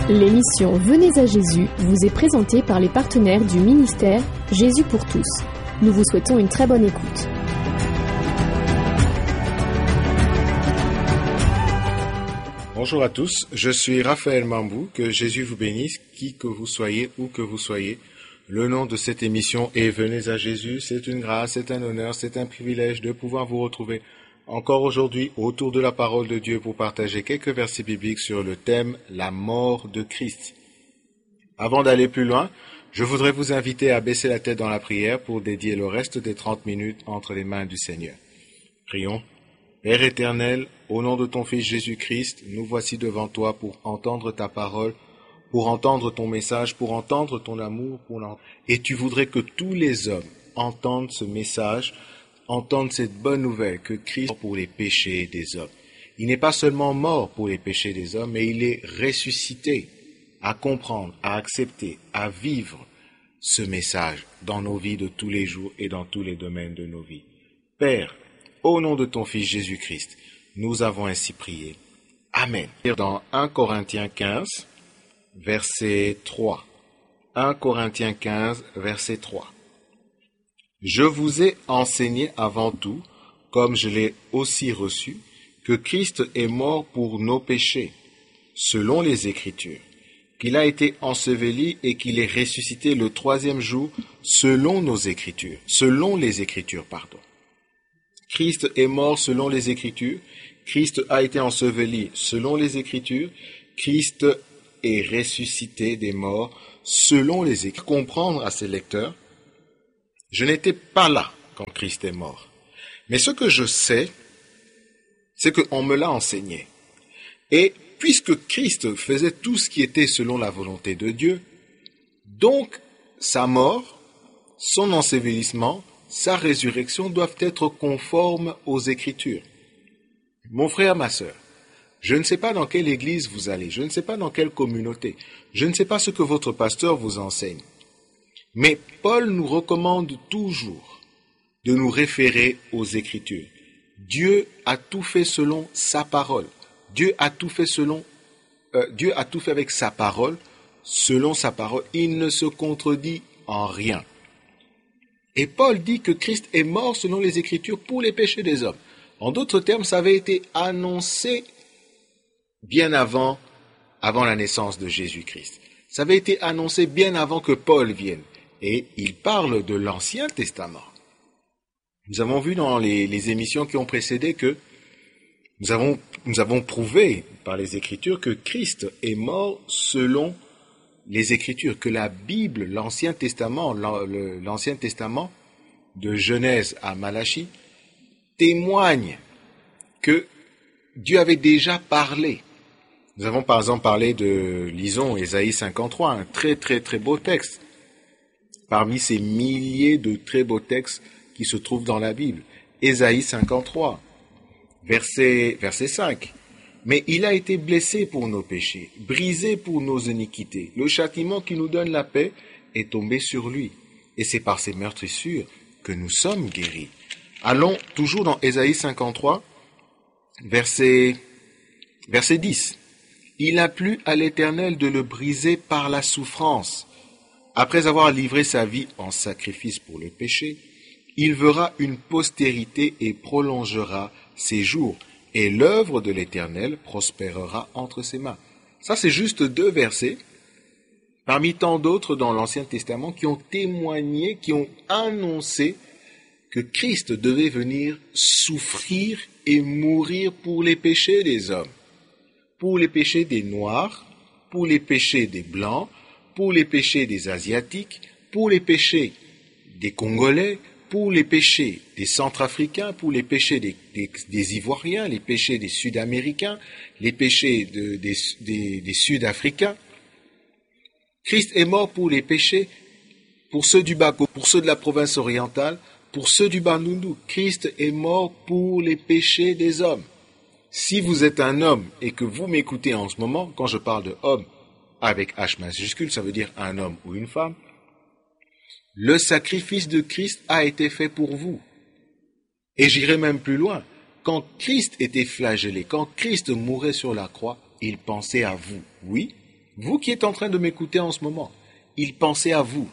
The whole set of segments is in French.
L'émission Venez à Jésus vous est présentée par les partenaires du ministère Jésus pour tous. Nous vous souhaitons une très bonne écoute. Bonjour à tous, je suis Raphaël Mambou, que Jésus vous bénisse, qui que vous soyez, où que vous soyez. Le nom de cette émission est Venez à Jésus, c'est une grâce, c'est un honneur, c'est un privilège de pouvoir vous retrouver encore aujourd'hui autour de la parole de Dieu pour partager quelques versets bibliques sur le thème « La mort de Christ ». Avant d'aller plus loin, je voudrais vous inviter à baisser la tête dans la prière pour dédier le reste des 30 minutes entre les mains du Seigneur. Prions. Père éternel, au nom de ton Fils Jésus-Christ, nous voici devant toi pour entendre ta parole, pour entendre ton message, pour entendre ton amour, et tu voudrais que tous les hommes entendent ce message, entendent cette bonne nouvelle que Christ est mort pour les péchés des hommes. Il n'est pas seulement mort pour les péchés des hommes, mais il est ressuscité à comprendre, à accepter, à vivre ce message dans nos vies de tous les jours et dans tous les domaines de nos vies. Père, au nom de ton Fils Jésus-Christ, nous avons ainsi prié. Amen. Dans 1 Corinthiens 15, verset 3. 1 Corinthiens 15, verset 3. Je vous ai enseigné avant tout, comme je l'ai aussi reçu, que Christ est mort pour nos péchés, selon les Écritures, qu'il a été enseveli et qu'il est ressuscité le troisième jour, selon les Écritures. Christ est mort selon les Écritures, Christ a été enseveli selon les Écritures, Christ est ressuscité des morts selon les Écritures. Comprendre à ces lecteurs, je n'étais pas là quand Christ est mort. Mais ce que je sais, c'est qu'on me l'a enseigné. Et puisque Christ faisait tout ce qui était selon la volonté de Dieu, donc sa mort, son ensevelissement, sa résurrection doivent être conformes aux Écritures. Mon frère, ma sœur, je ne sais pas dans quelle église vous allez, je ne sais pas dans quelle communauté, je ne sais pas ce que votre pasteur vous enseigne. Mais Paul nous recommande toujours de nous référer aux Écritures. Dieu a tout fait selon sa parole. Dieu a tout fait avec sa parole, selon sa parole. Il ne se contredit en rien. Et Paul dit que Christ est mort selon les Écritures pour les péchés des hommes. En d'autres termes, ça avait été annoncé bien avant la naissance de Jésus-Christ. Ça avait été annoncé bien avant que Paul vienne. Et il parle de l'Ancien Testament. Nous avons vu dans les émissions qui ont précédé que nous avons prouvé par les Écritures que Christ est mort selon les Écritures, que la Bible, l'Ancien Testament de Genèse à Malachie, témoigne que Dieu avait déjà parlé. Nous avons par exemple lisons Ésaïe 53, un très très très beau texte, parmi ces milliers de très beaux textes qui se trouvent dans la Bible. Ésaïe 53, verset 5. Mais il a été blessé pour nos péchés, brisé pour nos iniquités. Le châtiment qui nous donne la paix est tombé sur lui. Et c'est par ses meurtrissures que nous sommes guéris. Allons toujours dans Ésaïe 53, verset 10. Il a plu à l'Éternel de le briser par la souffrance. Après avoir livré sa vie en sacrifice pour le péché, il verra une postérité et prolongera ses jours, et l'œuvre de l'Éternel prospérera entre ses mains. Ça, c'est juste 2 versets, parmi tant d'autres dans l'Ancien Testament, qui ont témoigné, qui ont annoncé que Christ devait venir souffrir et mourir pour les péchés des hommes, pour les péchés des Noirs, pour les péchés des Blancs, pour les péchés des Asiatiques, pour les péchés des Congolais, pour les péchés des Centrafricains, pour les péchés des Ivoiriens, les péchés des Sud-Américains, les péchés des Sud-Africains. Christ est mort pour les péchés, pour ceux du Bago, pour ceux de la province orientale, pour ceux du Bandundu. Christ est mort pour les péchés des hommes. Si vous êtes un homme et que vous m'écoutez en ce moment, quand je parle de homme, avec H majuscule, ça veut dire un homme ou une femme. Le sacrifice de Christ a été fait pour vous. Et j'irai même plus loin. Quand Christ était flagellé, quand Christ mourait sur la croix, il pensait à vous. Oui, Vous qui êtes en train de m'écouter en ce moment, il pensait à vous.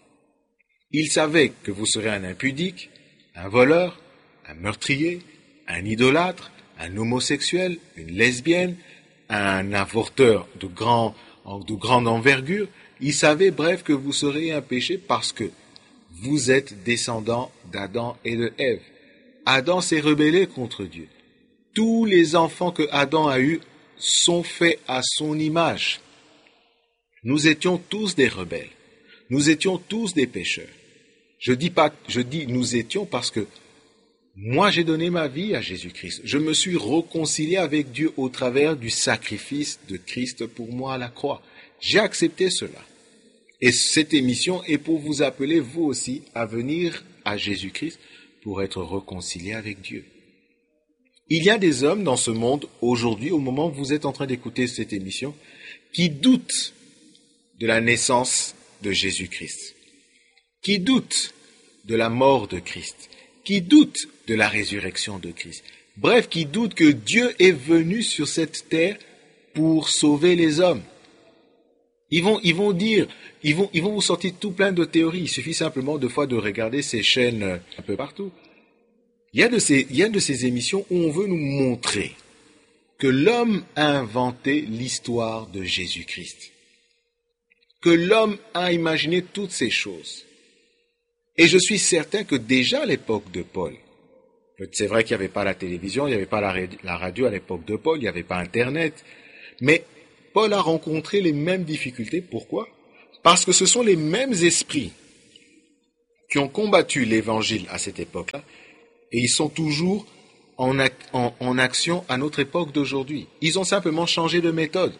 Il savait que vous serez un impudique, un voleur, un meurtrier, un idolâtre, un homosexuel, une lesbienne, un avorteur de grande envergure. Il savait, bref, que vous serez un péché parce que vous êtes descendant d'Adam et de Ève. Adam s'est rebellé contre Dieu. Tous les enfants que Adam a eus sont faits à son image. Nous étions tous des rebelles. Nous étions tous des pécheurs. Je dis nous étions parce que moi j'ai donné ma vie à Jésus-Christ. Je me suis réconcilié avec Dieu au travers du sacrifice de Christ pour moi à la croix. J'ai accepté cela. Et cette émission est pour vous appeler vous aussi à venir à Jésus-Christ pour être réconcilié avec Dieu. Il y a des hommes dans ce monde aujourd'hui, au moment où vous êtes en train d'écouter cette émission, qui doutent de la naissance de Jésus-Christ, qui doutent de la mort de Christ, qui doutent de la résurrection de Christ. Bref, qui doutent que Dieu est venu sur cette terre pour sauver les hommes. Ils vont vous sortir tout plein de théories. Il suffit simplement de regarder ces chaînes un peu partout. Il y a de ces émissions où on veut nous montrer que l'homme a inventé l'histoire de Jésus-Christ, que l'homme a imaginé toutes ces choses. Et je suis certain que déjà à l'époque de Paul, c'est vrai qu'il n'y avait pas la télévision, il n'y avait pas la radio à l'époque de Paul, il n'y avait pas Internet, mais Paul a rencontré les mêmes difficultés. Pourquoi? Parce que ce sont les mêmes esprits qui ont combattu l'évangile à cette époque-là, et ils sont toujours en action à notre époque d'aujourd'hui. Ils ont simplement changé de méthode.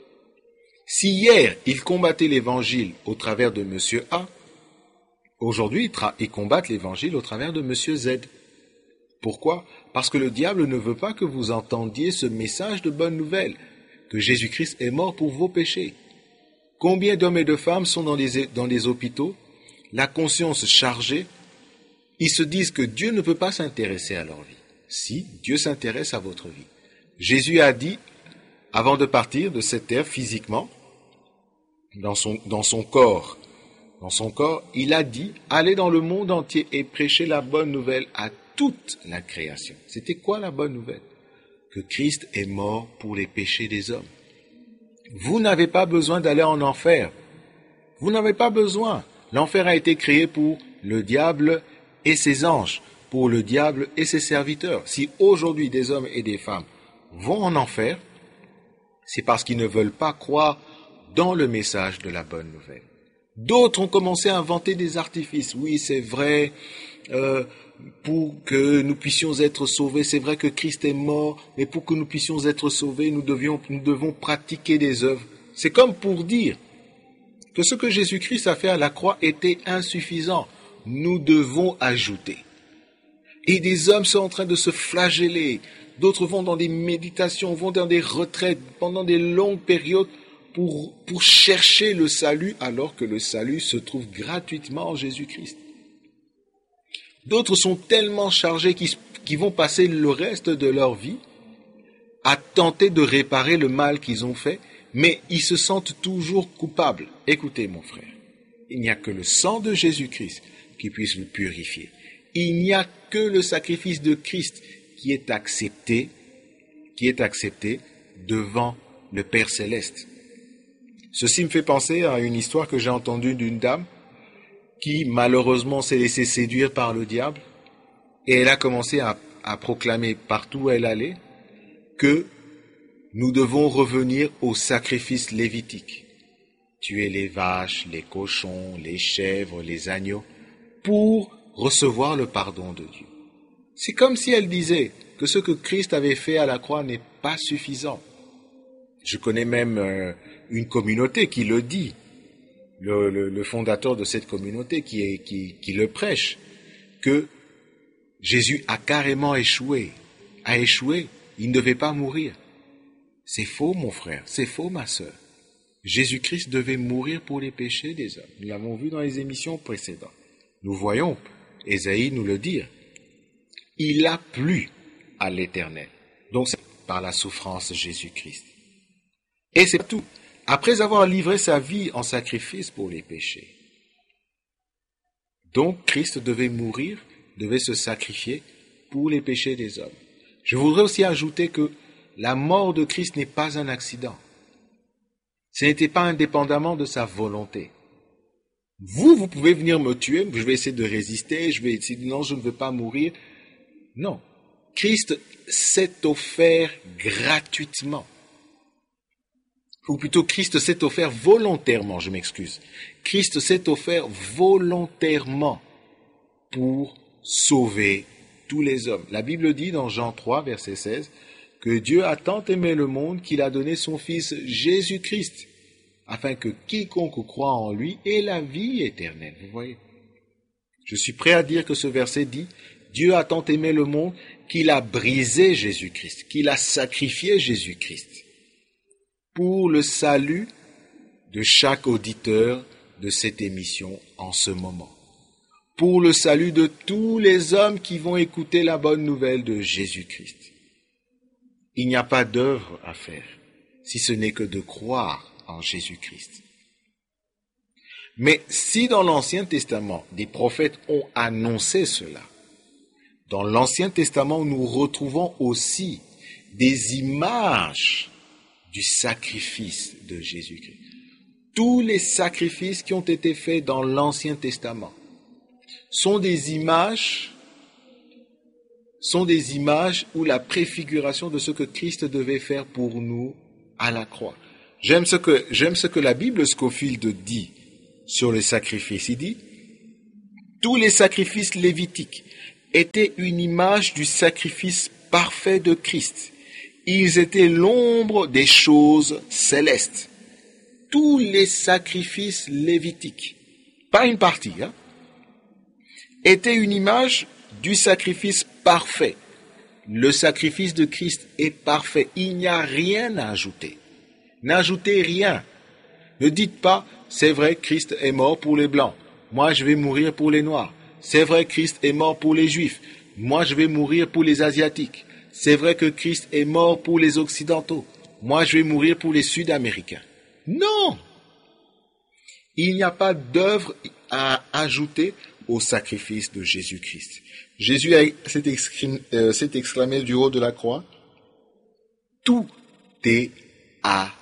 Si hier, ils combattaient l'évangile au travers de Monsieur A, aujourd'hui, ils combattent l'évangile au travers de Monsieur Z. Pourquoi? Parce que le diable ne veut pas que vous entendiez ce message de bonne nouvelle, que Jésus-Christ est mort pour vos péchés. Combien d'hommes et de femmes sont dans les hôpitaux, la conscience chargée, ils se disent que Dieu ne peut pas s'intéresser à leur vie. Si, Dieu s'intéresse à votre vie. Jésus a dit, avant de partir de cette terre physiquement, dans son corps, il a dit, allez dans le monde entier et prêchez la bonne nouvelle à toute la création. C'était quoi la bonne nouvelle? Que Christ est mort pour les péchés des hommes. Vous n'avez pas besoin d'aller en enfer. Vous n'avez pas besoin. L'enfer a été créé pour le diable et ses anges, pour le diable et ses serviteurs. Si aujourd'hui des hommes et des femmes vont en enfer, c'est parce qu'ils ne veulent pas croire dans le message de la bonne nouvelle. D'autres ont commencé à inventer des artifices. Oui, c'est vrai, pour que nous puissions être sauvés, c'est vrai que Christ est mort, mais pour que nous puissions être sauvés, nous devons pratiquer des œuvres. C'est comme pour dire que ce que Jésus-Christ a fait à la croix était insuffisant. Nous devons ajouter. Et des hommes sont en train de se flageller. D'autres vont dans des méditations, vont dans des retraites pendant des longues périodes pour chercher le salut, alors que le salut se trouve gratuitement en Jésus-Christ. D'autres sont tellement chargés qu'ils vont passer le reste de leur vie à tenter de réparer le mal qu'ils ont fait, mais ils se sentent toujours coupables. Écoutez, mon frère, il n'y a que le sang de Jésus-Christ qui puisse vous purifier. Il n'y a que le sacrifice de Christ qui est accepté devant le Père Céleste. Ceci me fait penser à une histoire que j'ai entendue d'une dame qui malheureusement s'est laissée séduire par le diable, et elle a commencé à proclamer partout où elle allait que nous devons revenir au sacrifice lévitique. Tuer les vaches, les cochons, les chèvres, les agneaux, pour recevoir le pardon de Dieu. C'est comme si elle disait que ce que Christ avait fait à la croix n'est pas suffisant. Je connais même une communauté qui le dit, le fondateur de cette communauté qui le prêche, que Jésus a carrément échoué. Il ne devait pas mourir. C'est faux, mon frère, c'est faux, ma sœur. Jésus-Christ devait mourir pour les péchés des hommes. Nous l'avons vu dans les émissions précédentes. Nous voyons Ésaïe nous le dire. Il a plu à l'Éternel. Donc c'est par la souffrance de Jésus-Christ. Et c'est tout. après avoir livré sa vie en sacrifice pour les péchés. Donc Christ devait mourir, devait se sacrifier pour les péchés des hommes. Je voudrais aussi ajouter que la mort de Christ n'est pas un accident. Ce n'était pas indépendamment de sa volonté. Vous pouvez venir me tuer, je vais essayer de résister, je vais essayer de non, je ne veux pas mourir. Non. Christ s'est offert gratuitement. Ou plutôt, Christ s'est offert volontairement, je m'excuse. Christ s'est offert volontairement pour sauver tous les hommes. La Bible dit dans Jean 3, verset 16, que Dieu a tant aimé le monde qu'il a donné son Fils Jésus-Christ, afin que quiconque croit en lui ait la vie éternelle. Vous voyez? Je suis prêt à dire que ce verset dit, Dieu a tant aimé le monde qu'il a brisé Jésus-Christ, qu'il a sacrifié Jésus-Christ pour le salut de chaque auditeur de cette émission en ce moment. Pour le salut de tous les hommes qui vont écouter la bonne nouvelle de Jésus-Christ. Il n'y a pas d'œuvre à faire, si ce n'est que de croire en Jésus-Christ. Mais si dans l'Ancien Testament, des prophètes ont annoncé cela, dans l'Ancien Testament, nous retrouvons aussi des images du sacrifice de Jésus-Christ. Tous les sacrifices qui ont été faits dans l'Ancien Testament sont des images ou la préfiguration de ce que Christ devait faire pour nous à la croix. J'aime ce que la Bible Scofield dit sur les sacrifices. Il dit, tous les sacrifices lévitiques étaient une image du sacrifice parfait de Christ. Ils étaient l'ombre des choses célestes. Tous les sacrifices lévitiques, pas une partie, étaient une image du sacrifice parfait. Le sacrifice de Christ est parfait. Il n'y a rien à ajouter. N'ajoutez rien. Ne dites pas, c'est vrai, Christ est mort pour les Blancs. Moi, je vais mourir pour les Noirs. C'est vrai, Christ est mort pour les Juifs. Moi, je vais mourir pour les Asiatiques. C'est vrai que Christ est mort pour les Occidentaux. Moi, je vais mourir pour les Sud-Américains. Non! Il n'y a pas d'œuvre à ajouter au sacrifice de Jésus-Christ. Jésus s'est exclamé du haut de la croix, « Tout est accompli. »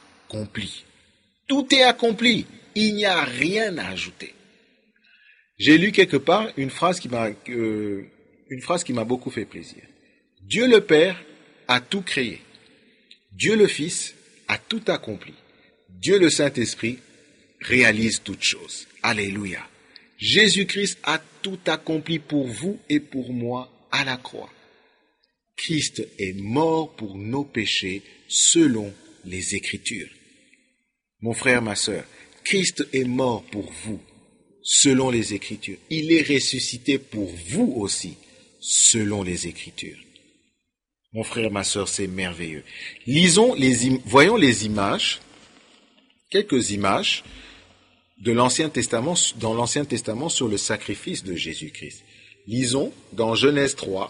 Tout est accompli. Il n'y a rien à ajouter. J'ai lu quelque part une phrase qui m'a beaucoup fait plaisir. Dieu le Père a tout créé. Dieu le Fils a tout accompli. Dieu le Saint-Esprit réalise toutes choses. Alléluia. Jésus-Christ a tout accompli pour vous et pour moi à la croix. Christ est mort pour nos péchés selon les Écritures. Mon frère, ma sœur, Christ est mort pour vous selon les Écritures. Il est ressuscité pour vous aussi selon les Écritures. Mon frère, ma sœur, c'est merveilleux. Voyons les images, quelques images de l'Ancien Testament, dans l'Ancien Testament sur le sacrifice de Jésus-Christ. Lisons dans Genèse 3,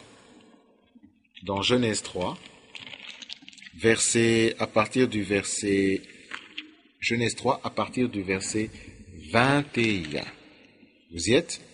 Genèse 3 à partir du verset 21. Vous y êtes?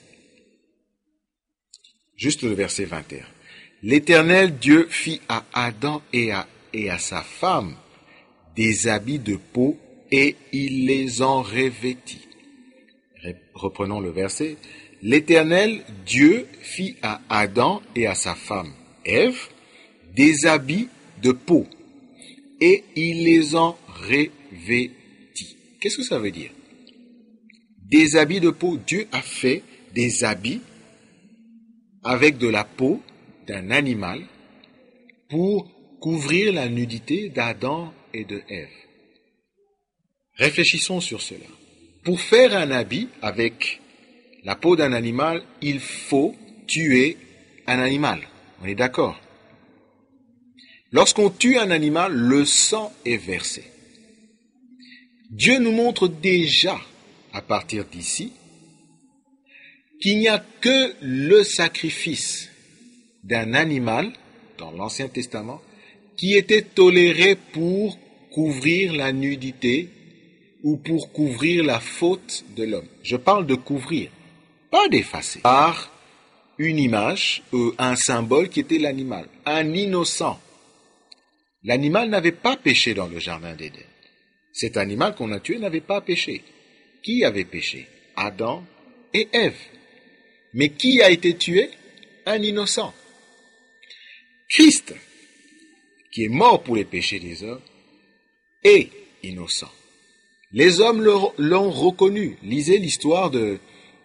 Juste le verset 21. L'Éternel Dieu fit à Adam et à sa femme des habits de peau et il les en revêtit. Reprenons le verset. L'Éternel Dieu fit à Adam et à sa femme, Ève, des habits de peau et il les en revêtit. Qu'est-ce que ça veut dire? Des habits de peau. Dieu a fait des habits avec de la peau d'un animal pour couvrir la nudité d'Adam et de Ève. Réfléchissons sur cela. Pour faire un habit avec la peau d'un animal, il faut tuer un animal. On est d'accord? Lorsqu'on tue un animal, le sang est versé. Dieu nous montre déjà, à partir d'ici, qu'il n'y a que le sacrifice d'un animal, dans l'Ancien Testament, qui était toléré pour couvrir la nudité ou pour couvrir la faute de l'homme. Je parle de couvrir, pas d'effacer. Par une image, un symbole qui était l'animal, un innocent. L'animal n'avait pas péché dans le jardin d'Éden. Cet animal qu'on a tué n'avait pas péché. Qui avait péché? Adam et Ève. Mais qui a été tué? Un innocent. Christ, qui est mort pour les péchés des hommes, est innocent. Les hommes l'ont reconnu. Lisez l'histoire du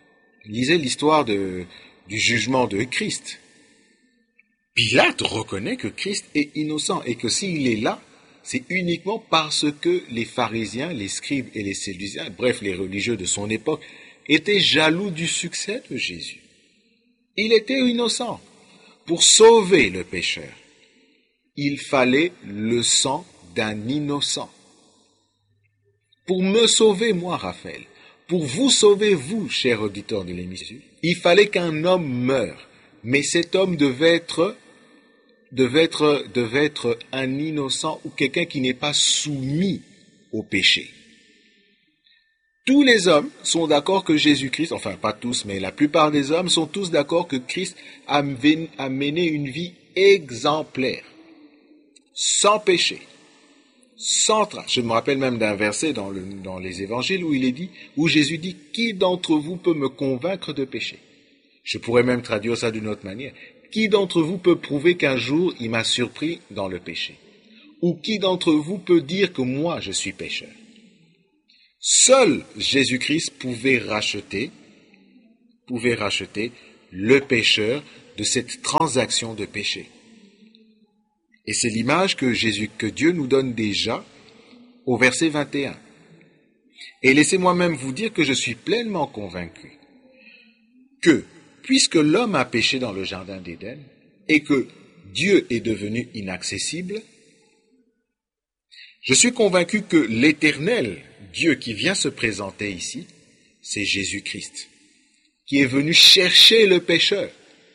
jugement de Christ. Pilate reconnaît que Christ est innocent et que s'il est là, c'est uniquement parce que les pharisiens, les scribes et les sadducéens, bref, les religieux de son époque, étaient jaloux du succès de Jésus. Il était innocent. Pour sauver le pécheur, il fallait le sang d'un innocent. Pour me sauver, moi, Raphaël, pour vous sauver, vous, chers auditeurs de l'émission, il fallait qu'un homme meure. Mais cet homme devait être un innocent ou quelqu'un qui n'est pas soumis au péché. Tous les hommes sont d'accord que Jésus-Christ, enfin pas tous, mais la plupart des hommes sont tous d'accord que Christ a mené une vie exemplaire, sans péché, sans trace. Je me rappelle même d'un verset dans les évangiles où Jésus dit « Qui d'entre vous peut me convaincre de péché ?» Je pourrais même traduire ça d'une autre manière. Qui d'entre vous peut prouver qu'un jour il m'a surpris dans le péché? Ou qui d'entre vous peut dire que moi je suis pécheur? Seul Jésus-Christ pouvait racheter le pécheur de cette transaction de péché. Et c'est l'image que Dieu nous donne déjà au verset 21. Et laissez-moi même vous dire que je suis pleinement convaincu que puisque l'homme a péché dans le jardin d'Éden et que Dieu est devenu inaccessible, je suis convaincu que l'Éternel, Dieu qui vient se présenter ici, c'est Jésus-Christ, qui est venu chercher le pécheur.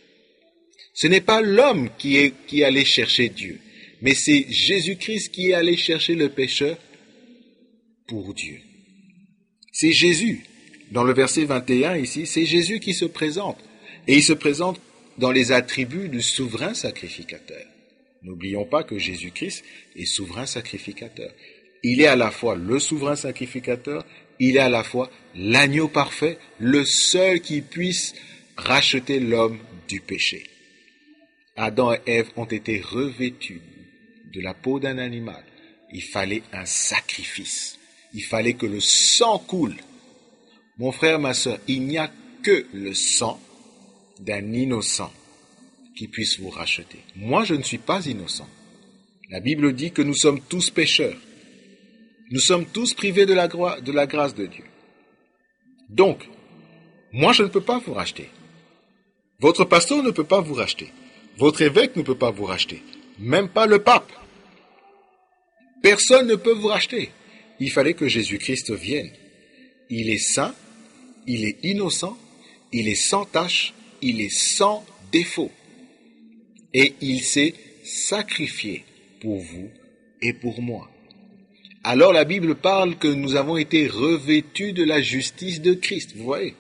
Ce n'est pas l'homme qui allait chercher Dieu, mais c'est Jésus-Christ qui est allé chercher le pécheur pour Dieu. C'est Jésus. Dans le verset 21 ici, c'est Jésus qui se présente. Et il se présente dans les attributs du souverain sacrificateur. N'oublions pas que Jésus-Christ est souverain sacrificateur. Il est à la fois le souverain sacrificateur, il est à la fois l'agneau parfait, le seul qui puisse racheter l'homme du péché. Adam et Ève ont été revêtus de la peau d'un animal. Il fallait un sacrifice. Il fallait que le sang coule. Mon frère, ma sœur, il n'y a que le sang d'un innocent qui puisse vous racheter. Moi, je ne suis pas innocent. La Bible dit que nous sommes tous pécheurs. Nous sommes tous privés de la grâce de Dieu. Donc, moi, je ne peux pas vous racheter. Votre pasteur ne peut pas vous racheter. Votre évêque ne peut pas vous racheter. Même pas le pape. Personne ne peut vous racheter. Il fallait que Jésus-Christ vienne. Il est saint, il est innocent, il est sans tache, il est sans défaut. Et il s'est sacrifié pour vous et pour moi. Alors la Bible parle que nous avons été revêtus de la justice de Christ. Vous voyez?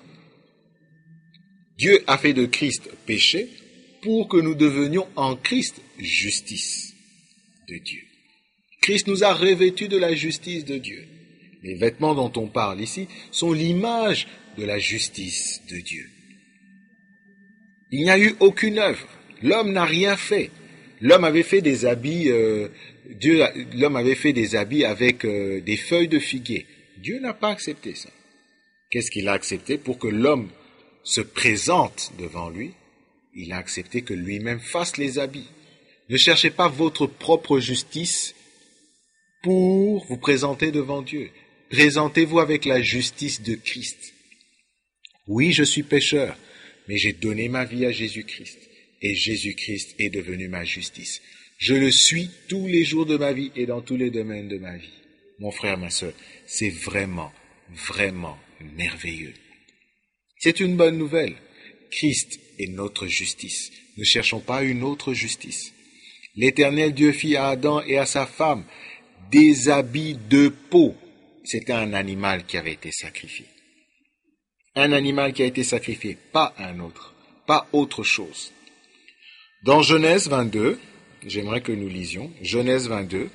Dieu a fait de Christ péché pour que nous devenions en Christ justice de Dieu. Christ nous a revêtus de la justice de Dieu. Les vêtements dont on parle ici sont l'image de la justice de Dieu. Il n'y a eu aucune œuvre. L'homme n'a rien fait. L'homme avait fait des habits, l'homme avait fait des habits avec des feuilles de figuier. Dieu n'a pas accepté ça. Qu'est-ce qu'il a accepté? Pour que l'homme se présente devant lui, il a accepté que lui-même fasse les habits. Ne cherchez pas votre propre justice pour vous présenter devant Dieu. Présentez-vous avec la justice de Christ. Oui, je suis pécheur, mais j'ai donné ma vie à Jésus-Christ. Et Jésus-Christ est devenu ma justice. Je le suis tous les jours de ma vie et dans tous les domaines de ma vie. Mon frère, ma sœur, c'est vraiment, vraiment merveilleux. C'est une bonne nouvelle. Christ est notre justice. Ne cherchons pas une autre justice. L'Éternel Dieu fit à Adam et à sa femme des habits de peau. c'était un animal qui avait été sacrifié. Un animal qui a été sacrifié, pas un autre, pas autre chose. Dans Genèse 22, j'aimerais que nous lisions, Genèse 22,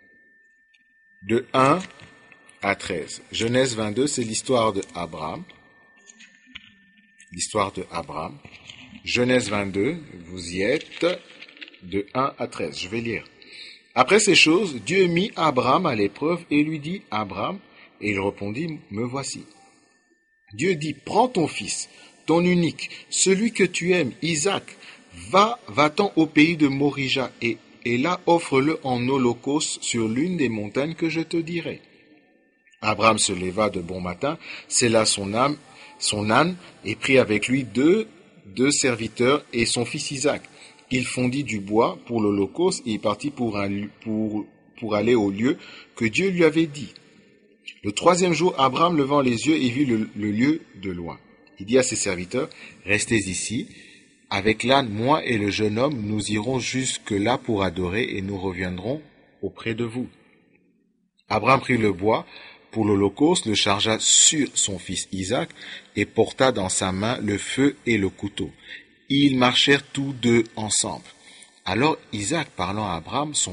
de 1 à 13. Genèse 22, c'est l'histoire de Abraham. L'histoire de Abraham. Genèse 22, vous y êtes, de 1 à 13. Je vais lire. Après ces choses, Dieu mit Abraham à l'épreuve et lui dit, Abraham, et il répondit, me voici. Dieu dit, prends ton fils, ton unique, celui que tu aimes, Isaac, va-t'en au pays de Morija, et là offre-le en holocauste sur l'une des montagnes que je te dirai. Abraham se leva de bon matin, sella son âne, et prit avec lui deux serviteurs et son fils Isaac. Il fondit du bois pour l'holocauste et partit pour aller au lieu que Dieu lui avait dit. Le troisième jour, Abraham levant les yeux et vit le lieu de loin. Il dit à ses serviteurs, restez ici, avec l'âne, moi et le jeune homme, nous irons jusque-là pour adorer et nous reviendrons auprès de vous. Abraham prit le bois pour l'holocauste, le chargea sur son fils Isaac et porta dans sa main le feu et le couteau. Ils marchèrent tous deux ensemble. Alors Isaac, parlant à Abraham, son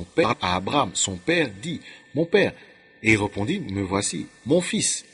père, dit, mon père, et il répondit, me voici, mon fils.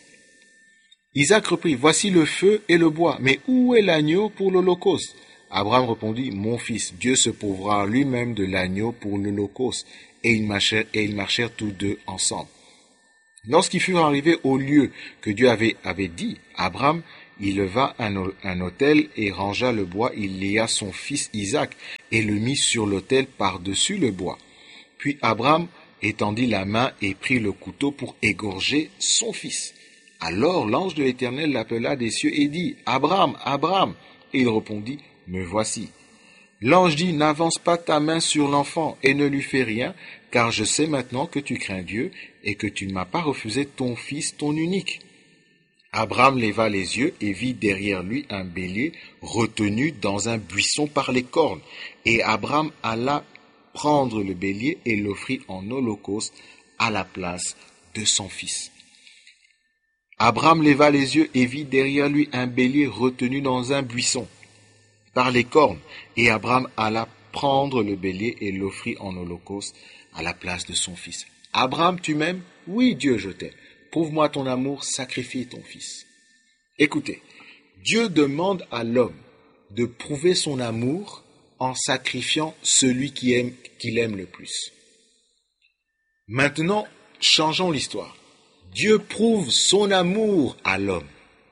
Isaac reprit, voici le feu et le bois, mais où est l'agneau pour l'holocauste? Abraham répondit, mon fils, Dieu se pourvoira lui-même de l'agneau pour l'holocauste. Et ils marchèrent tous deux ensemble. Lorsqu'ils furent arrivés au lieu que Dieu avait dit, Abraham, il leva un autel et rangea le bois, il lia son fils Isaac et le mit sur l'autel par-dessus le bois. Puis Abraham étendit la main et prit le couteau pour égorger son fils. Alors l'ange de l'Éternel l'appela des cieux et dit, Abraham, Abraham, et il répondit, me voici. L'ange dit, n'avance pas ta main sur l'enfant et ne lui fais rien, car je sais maintenant que tu crains Dieu et que tu ne m'as pas refusé ton fils, ton unique. Abraham leva les yeux et vit derrière lui un bélier retenu dans un buisson par les cornes. Et Abraham alla prendre le bélier et l'offrit en holocauste à la place de son fils. Abraham leva les yeux et vit derrière lui un bélier retenu dans un buisson par les cornes. Et Abraham alla prendre le bélier et l'offrit en holocauste à la place de son fils. Abraham, tu m'aimes? Oui, Dieu, je t'aime. Prouve-moi ton amour, sacrifie ton fils. Écoutez, Dieu demande à l'homme de prouver son amour en sacrifiant celui qu'il aime le plus. Maintenant, changeons l'histoire. Dieu prouve son amour à l'homme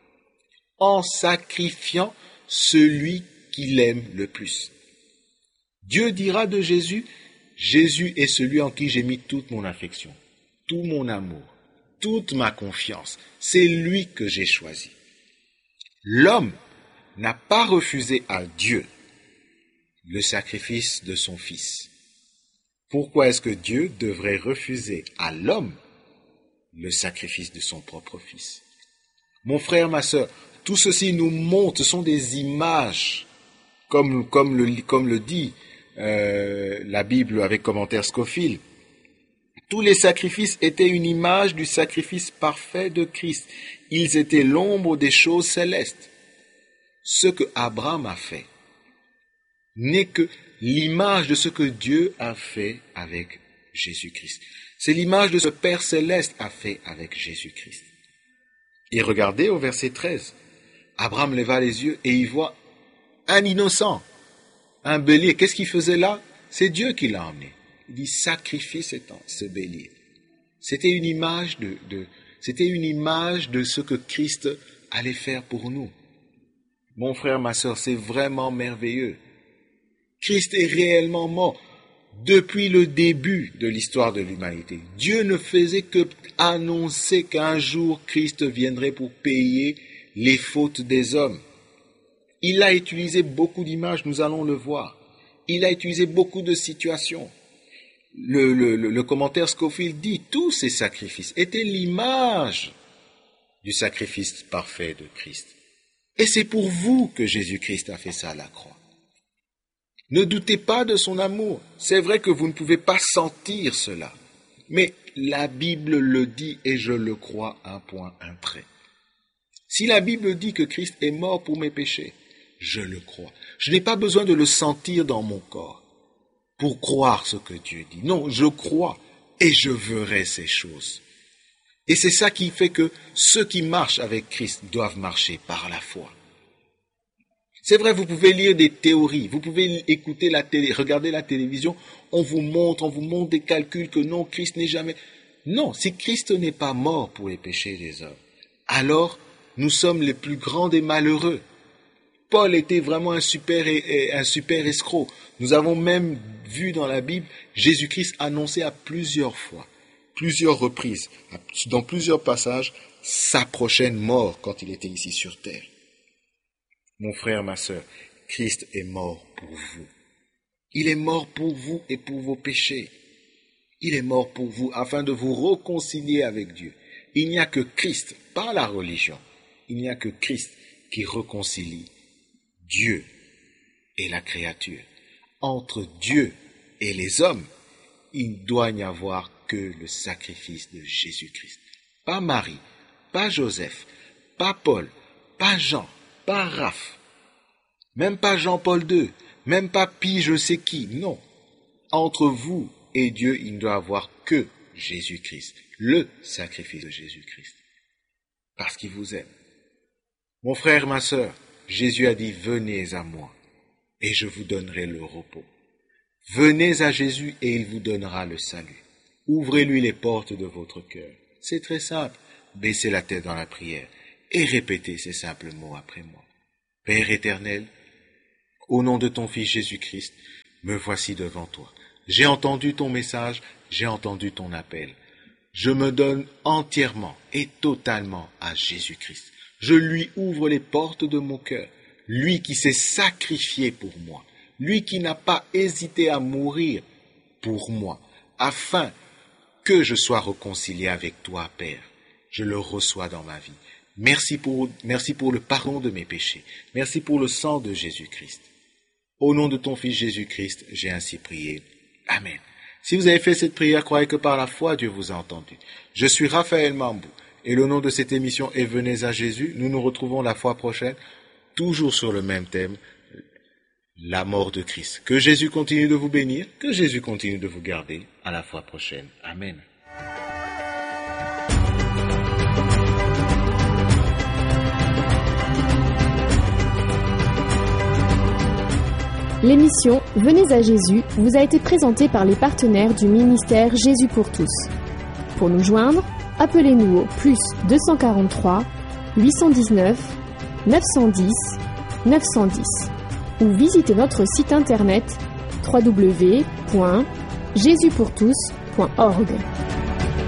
en sacrifiant celui qu'il aime le plus. Dieu dira de Jésus, Jésus est celui en qui j'ai mis toute mon affection, tout mon amour, toute ma confiance. C'est lui que j'ai choisi. L'homme n'a pas refusé à Dieu le sacrifice de son fils. Pourquoi est-ce que Dieu devrait refuser à l'homme le sacrifice de son propre fils? Mon frère, ma sœur, tout ceci nous montre, ce sont des images, comme le dit la Bible avec commentaire Scofield. Tous les sacrifices étaient une image du sacrifice parfait de Christ. Ils étaient l'ombre des choses célestes. Ce que Abraham a fait n'est que l'image de ce que Dieu a fait avec Jésus-Christ. C'est l'image de ce Père céleste a fait avec Jésus-Christ. Et regardez au verset 13. Abraham leva les yeux et il voit un innocent, un bélier. Qu'est-ce qu'il faisait là? C'est Dieu qui l'a emmené. Il dit sacrifie ce bélier. C'était une image de ce que Christ allait faire pour nous. Mon frère, ma sœur, c'est vraiment merveilleux. Christ est réellement mort depuis le début de l'histoire de l'humanité. Dieu ne faisait que annoncer qu'un jour Christ viendrait pour payer les fautes des hommes. Il a utilisé beaucoup d'images, nous allons le voir. Il a utilisé beaucoup de situations. Le commentaire Scofield dit tous ces sacrifices étaient l'image du sacrifice parfait de Christ. Et c'est pour vous que Jésus-Christ a fait ça à la croix. Ne doutez pas de son amour. C'est vrai que vous ne pouvez pas sentir cela. Mais la Bible le dit et je le crois, un point, un trait. Si la Bible dit que Christ est mort pour mes péchés, je le crois. Je n'ai pas besoin de le sentir dans mon corps pour croire ce que Dieu dit. Non, je crois et je verrai ces choses. Et c'est ça qui fait que ceux qui marchent avec Christ doivent marcher par la foi. C'est vrai, vous pouvez lire des théories, vous pouvez écouter la télé, regarder la télévision, on vous montre des calculs que non, Christ n'est jamais... Non, si Christ n'est pas mort pour les péchés des hommes, alors nous sommes les plus grands des malheureux. Paul était vraiment un super escroc. Nous avons même vu dans la Bible Jésus-Christ annoncer à plusieurs fois, plusieurs reprises, dans plusieurs passages, sa prochaine mort quand il était ici sur terre. Mon frère, ma sœur, Christ est mort pour vous. Il est mort pour vous et pour vos péchés. Il est mort pour vous afin de vous réconcilier avec Dieu. Il n'y a que Christ, pas la religion, il n'y a que Christ qui réconcilie Dieu et la créature. Entre Dieu et les hommes, il ne doit n'y avoir que le sacrifice de Jésus-Christ. Pas Marie, pas Joseph, pas Paul, pas Jean, pas Raph, même pas Jean-Paul II, même pas Pi je sais qui, non. Entre vous et Dieu, il ne doit avoir que Jésus-Christ, le sacrifice de Jésus-Christ, parce qu'il vous aime. Mon frère, ma sœur, Jésus a dit, venez à moi, et je vous donnerai le repos. Venez à Jésus et il vous donnera le salut. Ouvrez-lui les portes de votre cœur. C'est très simple. Baissez la tête dans la prière et répétez ces simples mots après moi. Père éternel, au nom de ton Fils Jésus-Christ, me voici devant toi. J'ai entendu ton message, j'ai entendu ton appel. Je me donne entièrement et totalement à Jésus-Christ. Je lui ouvre les portes de mon cœur, lui qui s'est sacrifié pour moi, lui qui n'a pas hésité à mourir pour moi, afin que je sois réconcilié avec toi, Père. Je le reçois dans ma vie. Merci pour le pardon de mes péchés. Merci pour le sang de Jésus-Christ. Au nom de ton Fils Jésus-Christ, j'ai ainsi prié. Amen. Si vous avez fait cette prière, croyez que par la foi, Dieu vous a entendu. Je suis Raphaël Mambou et le nom de cette émission est Venez à Jésus. Nous nous retrouvons la fois prochaine, toujours sur le même thème, la mort de Christ. Que Jésus continue de vous bénir, que Jésus continue de vous garder. À la fois prochaine. Amen. L'émission Venez à Jésus vous a été présentée par les partenaires du ministère Jésus pour tous. Pour nous joindre, appelez-nous au +243 819 910 910 ou visitez notre site internet www.jesuspourtous.org.